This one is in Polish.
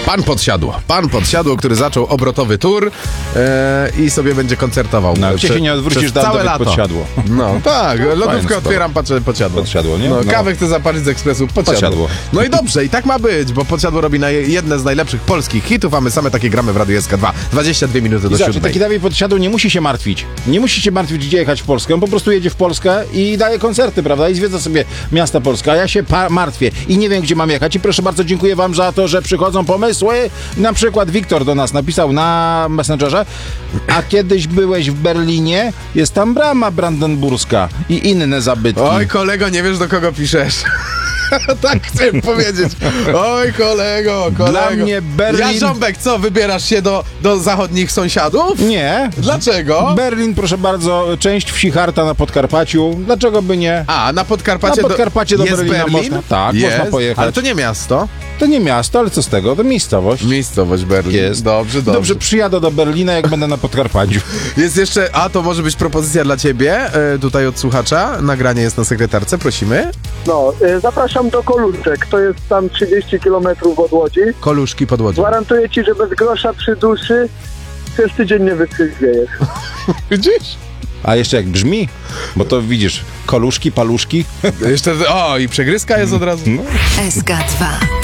Pan Podsiadło, który zaczął obrotowy tour i sobie będzie koncertował. No, gdzie się nie odwrócisz, całe lato. Podsiadło. No tak, lodówkę otwieram, patrzę Podsiadło. Podsiadło, nie? No, No. kawę chcę zapalić z ekspresu, Podsiadło. No i dobrze, i tak ma być, bo Podsiadło robi jedne z najlepszych polskich hitów, a my same takie gramy w Radiu SK2. 22 minuty do 7. Taki Dawid Podsiadło nie musi się martwić. Nie musi się martwić, gdzie jechać w Polskę. On po prostu jedzie w Polskę i daje koncerty, prawda? I zwiedza sobie miasta Polska. A ja się martwię i nie wiem, gdzie mam jechać. I proszę bardzo, dziękuję wam za to, że przychodzą pomysły. Na przykład Wiktor do nas napisał na Messengerze: a kiedyś byłeś w Berlinie? Jest tam brama brandenburska i inne zabytki. Oj, kolego, nie wiesz, do kogo piszesz. Tak chcę powiedzieć. Oj, kolego. Dla mnie Berlin... Jarząbek, co, wybierasz się do zachodnich sąsiadów? Nie. Dlaczego? Berlin, proszę bardzo, część wsi Harta na Podkarpaciu. Dlaczego by nie? A, na Podkarpacie, Na Podkarpacie do jest Berlina Berlin? można. Tak, jest, można pojechać. Ale to nie miasto. To nie miasto, ale co z tego? To miejscowość. Miejscowość Berlin. Jest. Dobrze. Przyjadę do Berlina, jak będę na Podkarpaciu. Jest jeszcze, to może być propozycja dla ciebie, tutaj od słuchacza. Nagranie jest na sekretarce, prosimy. No, zapraszam do Koluszek, to jest tam 30 km od Łodzi. Koluszki pod Łodzią. Gwarantuję ci, że bez grosza przy duszy przez tydzień nie wytrzeźwiejesz. Widzisz? A jeszcze jak brzmi, bo to widzisz, koluszki, paluszki. Jeszcze, i przegryzka jest od razu. SK2